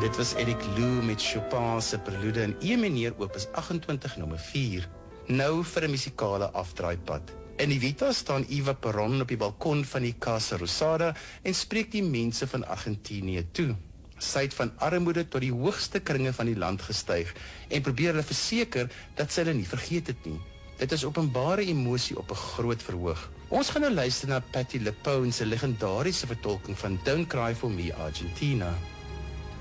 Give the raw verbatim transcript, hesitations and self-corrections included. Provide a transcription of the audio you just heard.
Dit was Eric Lou met Chopin se prelude in E mineur opus agt-en-twintig nommer vier. Nou vir 'n musikale afdraaipad. In die Vita staan Eva Peron op die balkon van die Casa Rosada en spreek die mense van Argentinië toe. Sy het van armoede tot die hoogste kringe van die land gestyg en probeer hulle verseker dat sy hulle nie vergeet het nie. Dit is openbare emosie op 'n groot verhoog. Ons gaan nou luister na Patti LuPone se legendariese vertolking van Don't Cry for Me, Argentina.